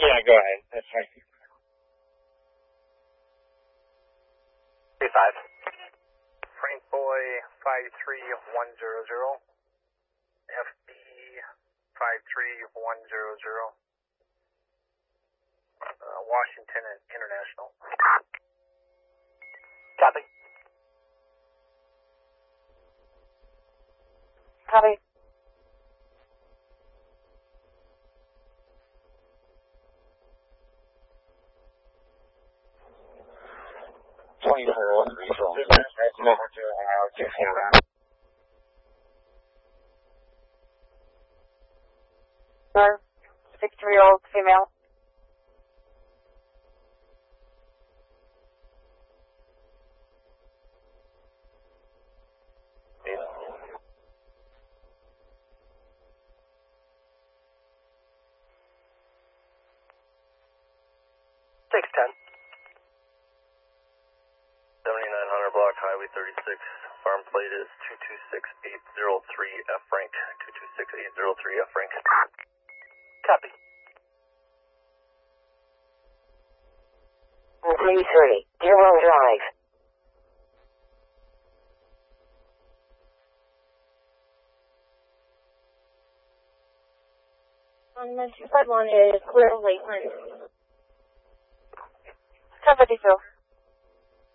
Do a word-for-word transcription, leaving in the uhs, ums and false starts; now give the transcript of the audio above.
Yeah, go ahead. That's fine. three five. Frank Boy five three one zero zero. F B five three one zero zero. Uh, Washington and International. Copy. Copy. twenty-four, refill. Sir, six-year-old female. six ten. seventy-nine hundred block Highway thirty-six. Farm plate is two two six eight zero three F Frank. two two six eight zero three F Frank. Copy. three three, Deerwell Drive. Um, the two five one is clear Lakeland. ten fifty-two.